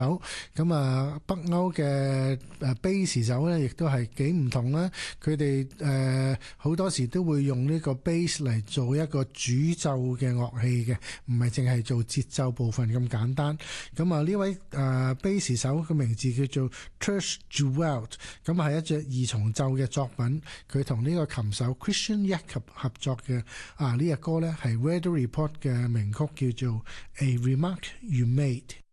咁北歐嘅貝斯手咧，亦都係幾唔同啦。佢哋好多時都會用呢個 bass 嚟做一個主奏嘅樂器嘅，唔係淨係做節奏部分咁簡單。咁呢位貝斯手嘅名字叫做 Turs Juelt， 咁係一隻二重奏嘅作品。佢同呢個琴手 Christian Jakob 合作嘅呢隻歌咧係 Weather Report 嘅名曲，叫做 A Remark You Made。